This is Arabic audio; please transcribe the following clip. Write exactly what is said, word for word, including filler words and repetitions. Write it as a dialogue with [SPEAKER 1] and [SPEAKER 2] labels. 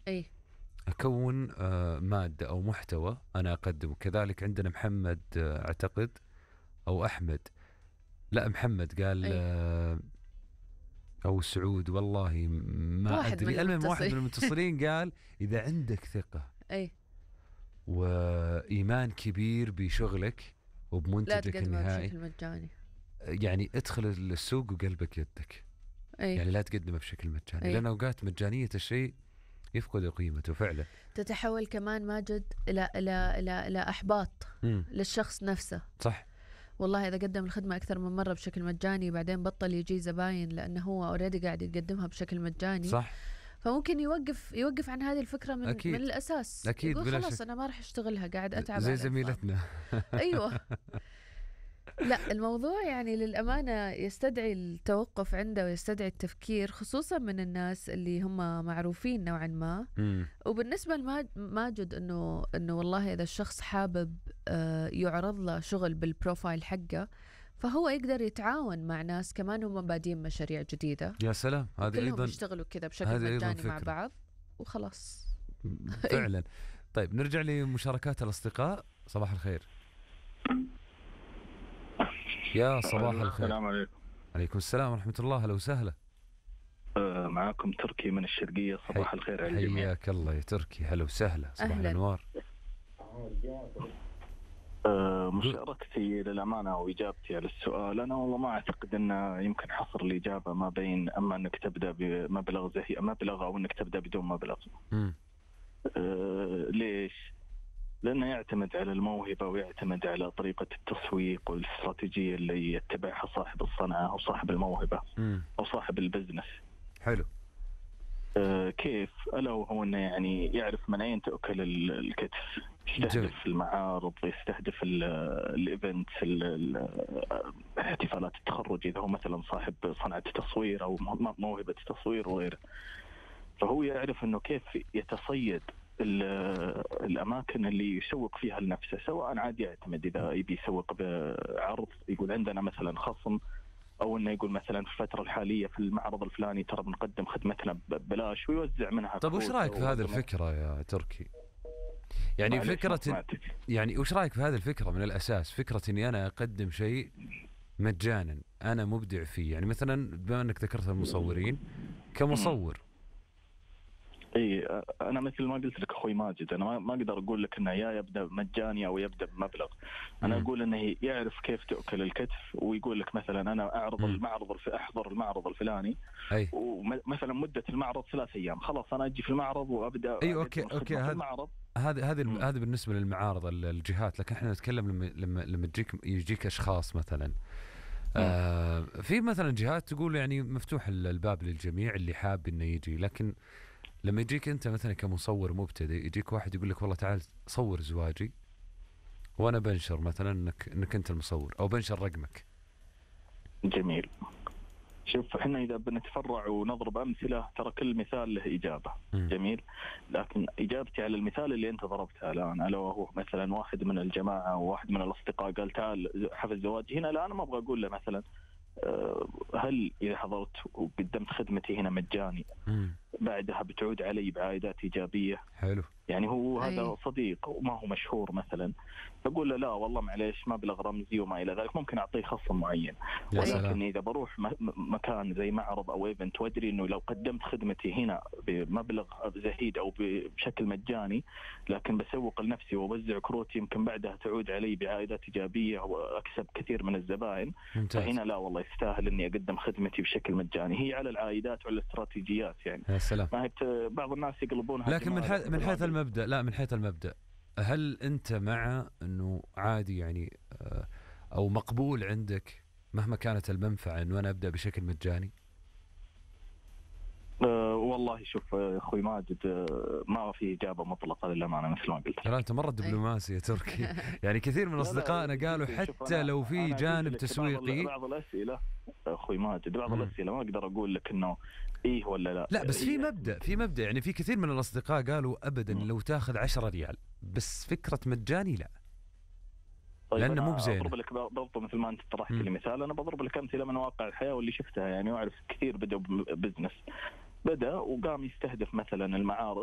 [SPEAKER 1] اي
[SPEAKER 2] أكون آه، مادة أو محتوى أنا أقدمه. كذلك عندنا محمد آه، أعتقد أو أحمد، لا محمد قال
[SPEAKER 1] اي
[SPEAKER 2] آه، أو سعود والله ما
[SPEAKER 1] واحد من
[SPEAKER 2] أدري، المهم واحد
[SPEAKER 1] المتصلين.
[SPEAKER 2] من المتصلين قال إذا عندك ثقة
[SPEAKER 1] اي
[SPEAKER 2] وإيمان كبير بشغلك
[SPEAKER 1] لا
[SPEAKER 2] وبمنتجك
[SPEAKER 1] تقدمها
[SPEAKER 2] النهائي،
[SPEAKER 1] بشكل مجاني.
[SPEAKER 2] يعني ادخل السوق وقلبك يدك.
[SPEAKER 1] اي
[SPEAKER 2] يعني لا تقدمه بشكل مجاني،
[SPEAKER 1] اي
[SPEAKER 2] لأن أوقات مجانية الشيء يفقد قيمته فعلا.
[SPEAKER 1] تتحول كمان ماجد الى الى الى الى احباط
[SPEAKER 2] امم
[SPEAKER 1] للشخص نفسه.
[SPEAKER 2] صح.
[SPEAKER 1] والله اذا قدم الخدمه اكثر من مره بشكل مجاني بعدين بطل يجي زباين لانه هو اوريدي قاعد يقدمها بشكل مجاني،
[SPEAKER 2] صح.
[SPEAKER 1] فممكن يوقف يوقف عن هذه الفكره من من
[SPEAKER 2] أكيد.
[SPEAKER 1] الاساس،
[SPEAKER 2] أكيد
[SPEAKER 1] يقول
[SPEAKER 2] بلا
[SPEAKER 1] خلاص
[SPEAKER 2] شك.
[SPEAKER 1] انا ما راح اشتغلها، قاعد اتعب
[SPEAKER 2] زي
[SPEAKER 1] على الفاضي.
[SPEAKER 2] زميلتنا.
[SPEAKER 1] ايوه. لا الموضوع يعني للأمانة يستدعي التوقف عنده ويستدعي التفكير، خصوصا من الناس اللي هم معروفين نوعا ما.
[SPEAKER 2] امم
[SPEAKER 1] وبالنسبة لماجد انه انه والله اذا الشخص حابب آه، يعرض له شغل بالبروفايل حقه، فهو يقدر يتعاون مع ناس كمان هم بادين مشاريع جديدة،
[SPEAKER 2] يا سلام، هذه
[SPEAKER 1] وكلهم
[SPEAKER 2] أيضا،
[SPEAKER 1] يشتغلوا كذا بشكل
[SPEAKER 2] هذه أيضا
[SPEAKER 1] مجاني مع
[SPEAKER 2] فكرة.
[SPEAKER 1] بعض وخلاص. اي
[SPEAKER 2] فعلا. طيب نرجع لمشاركات الأصدقاء. صباح الخير. يا صباح الخير.
[SPEAKER 3] السلام عليكم.
[SPEAKER 2] عليكم السلام ورحمة الله، هلا وسهلا.
[SPEAKER 3] آه، معاكم تركي من الشرقية.
[SPEAKER 2] حي...
[SPEAKER 3] صباح الخير على الجميع.
[SPEAKER 2] حياك الله يا تركي، هلا وسهلا، صباح
[SPEAKER 1] أهلاً.
[SPEAKER 2] الأنوار.
[SPEAKER 3] آه، مشاركتي للأمانة وإجابتي على السؤال، أنا والله ما أعتقد أن يمكن حصر الإجابة ما بين أما أنك تبدأ بمبلغ زي مبلغ أو أنك تبدأ بدون مبلغ.
[SPEAKER 2] امم
[SPEAKER 3] آه، ليش؟ لأنه يعتمد على الموهبة ويعتمد على طريقة التسويق والاستراتيجية اللي يتبعها صاحب الصنعة أو صاحب الموهبة
[SPEAKER 2] امم
[SPEAKER 3] أو صاحب البزنس.
[SPEAKER 2] حلو.
[SPEAKER 3] آه، كيف؟ ألا وهو أنه يعني يعرف من أين تؤكل ال- الكتف،
[SPEAKER 2] جميل.
[SPEAKER 3] يستهدف المعارض، يستهدف ال- الإيفنت، ال- ال- احتفالات التخرج إذا هو مثلا صاحب صنعة تصوير أو مو- موهبة تصوير وغيره. فهو يعرف أنه كيف يتصيد ال- الأماكن اللي يسوق فيها لنفسه، سواء عاد يعتمد إذا يبي يسوق بعرض يقول عندنا مثلا خصم، او انه يقول مثلا في الفتره الحاليه في المعرض الفلاني ترى بنقدم خدمتنا ببلاش ويوزع منها.
[SPEAKER 2] طيب وش
[SPEAKER 3] كروت
[SPEAKER 2] رايك في
[SPEAKER 3] أو
[SPEAKER 2] هذه
[SPEAKER 3] رقم.
[SPEAKER 2] الفكرة يا تركي؟ يعني
[SPEAKER 3] معليش ما
[SPEAKER 2] فكرة،
[SPEAKER 3] سمعتك.
[SPEAKER 2] يعني وش رايك في هذه الفكرة من الأساس؟ فكرة إني أنا أقدم شيء مجانا أنا مبدع فيه. يعني مثلا بما أنك ذكرت المصورين، كمصور.
[SPEAKER 3] اي انا مثل ما قلت لك اخوي ماجد، انا ما ما اقدر اقول لك انه يا يبدا مجاني او يبدا بمبلغ. انا
[SPEAKER 2] مم.
[SPEAKER 3] اقول انه يعرف كيف تؤكل الكتف ويقول لك مثلا انا اعرض
[SPEAKER 2] مم.
[SPEAKER 3] المعرض الف... احضر المعرض الفلاني،
[SPEAKER 2] أي
[SPEAKER 3] ومثلا مده المعرض ثلاث ايام، خلاص انا اجي في المعرض وابدا
[SPEAKER 2] أيوة،
[SPEAKER 3] أقدم
[SPEAKER 2] أوكي
[SPEAKER 3] الخدمة
[SPEAKER 2] أوكي.
[SPEAKER 3] في
[SPEAKER 2] هذا
[SPEAKER 3] المعرض.
[SPEAKER 2] هذا هذا
[SPEAKER 3] مم.
[SPEAKER 2] هذا بالنسبة للمعارض ال- الجهات، لكن احنا نتكلم لما لما لما تجيك يجيك أشخاص مثلا. آه في مثلا جهات تقول يعني مفتوح ال- الباب للجميع اللي حاب إنه يجي، لكن لما يجيك أنت مثلا كمصور مبتدئ، يجيك واحد يقول لك والله تعال صور زواجي وأنا بنشر مثلا إنك إنك أنت المصور، أو بنشر رقمك.
[SPEAKER 3] جميل. شوف احنا اذا بنتفرع ونضرب امثله ترى كل مثال له اجابه.
[SPEAKER 2] مم.
[SPEAKER 3] جميل. لكن اجابتي على المثال اللي انت ضربتها الان، الا وهو مثلا واحد من الجماعه او واحد من الاصدقاء قال تعال حفل زواجي هنا، لا انا ما ابغى اقول له مثلا أه، هل اذا حضرت وقدمت خدمتي هنا مجاني
[SPEAKER 2] مم.
[SPEAKER 3] بعدها بتعود علي بعائدات ايجابيه؟
[SPEAKER 2] حلو.
[SPEAKER 3] يعني هو هذا
[SPEAKER 1] أي.
[SPEAKER 3] صديق وما هو مشهور مثلا، بقول له لا والله معليش مبلغ رمزي وما الى ذلك، ممكن اعطيه خصم معين.
[SPEAKER 2] يا
[SPEAKER 3] ولكن
[SPEAKER 2] سلام.
[SPEAKER 3] اذا بروح م- م- مكان زي معرض او ايفنت وادري انه لو قدمت خدمتي هنا بمبلغ زهيد او بشكل مجاني، لكن بسوق لنفسي ووزع كروت يمكن بعدها تعود علي بعائدات ايجابيه واكسب كثير من الزبائن،
[SPEAKER 2] ممتاز.
[SPEAKER 3] فهنا لا والله يستاهل اني اقدم خدمتي بشكل مجاني. هي على العائدات وعلى الاستراتيجيات يعني.
[SPEAKER 2] يا سلام.
[SPEAKER 3] ما هي بت- بعض الناس يقلبونها
[SPEAKER 2] لكن من
[SPEAKER 3] جمال
[SPEAKER 2] حيث من
[SPEAKER 3] مثل ما
[SPEAKER 2] حيث
[SPEAKER 3] قلت.
[SPEAKER 2] المبدأ، لا من حيث المبدأ، هل أنت مع أنه عادي يعني آه، أو مقبول عندك مهما كانت المنفعة أنه أنا أبدأ بشكل مجاني؟
[SPEAKER 3] أه والله شوف آه، اخوي ماجد، أه ما في اجابه مطلقه للامانه مثل ما قلت.
[SPEAKER 2] ترى أنت مرة دبلوماسي يا تركي. يعني كثير من
[SPEAKER 3] لا لا،
[SPEAKER 2] أصدقائنا قالوا
[SPEAKER 3] شوف
[SPEAKER 2] حتى
[SPEAKER 3] أنا-
[SPEAKER 2] لو في
[SPEAKER 3] أنا
[SPEAKER 2] جانب
[SPEAKER 3] قلت لك بعض ال-
[SPEAKER 2] تسويقي.
[SPEAKER 3] بعض الاسئله اخوي ماجد، بعض
[SPEAKER 2] مم.
[SPEAKER 3] الاسئله ما اقدر اقول لك انه ايه ولا لا.
[SPEAKER 2] لا بس في
[SPEAKER 3] هي-
[SPEAKER 2] مبدأ، في مبدأ يعني في كثير من الأصدقاء قالوا أبدا
[SPEAKER 3] مم.
[SPEAKER 2] لو تاخذ عشرة ريال بس فكرة مجاني لا.
[SPEAKER 3] طيب
[SPEAKER 2] لأنه
[SPEAKER 3] أنا
[SPEAKER 2] مو بزينة.
[SPEAKER 3] اضرب لك برضو مثل ما انت طرحت
[SPEAKER 2] مم.
[SPEAKER 3] لي مثال، انا بضرب لك امثله من واقع الحياه واللي شفتها يعني، واعرف كثير بدأوا بزنس، بدأ وقام يستهدف مثلا المعارض